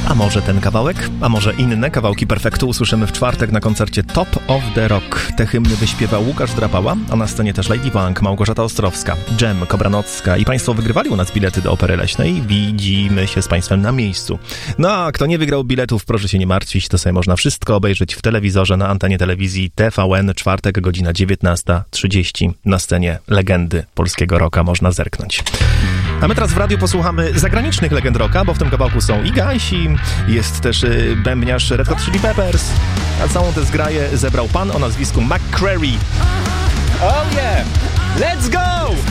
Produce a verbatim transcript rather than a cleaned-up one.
A może ten kawałek? A może inne kawałki Perfektu usłyszymy w czwartek na koncercie Top of the Rock. Te hymny wyśpiewa Łukasz Drapała, a na scenie też Lady Wang, Małgorzata Ostrowska, Dżem, Kobranocka i Państwo wygrywali u nas bilety do Opery Leśnej. Widzimy się z Państwem na miejscu. No a kto nie wygrał biletów, proszę się nie martwić, to sobie można wszystko obejrzeć w telewizorze na antenie telewizji T V N, czwartek, godzina dziewiętnasta trzydzieści. Na scenie legendy polskiego rocka można zerknąć. A my teraz w radiu posłuchamy zagranicznych legend rocka, bo w tym kawałku są i Gajsi, jest też y, bębniarz Red Hot Chili Peppers, a całą tę zgraję zebrał pan o nazwisku McCreary. Oh yeah! Let's go!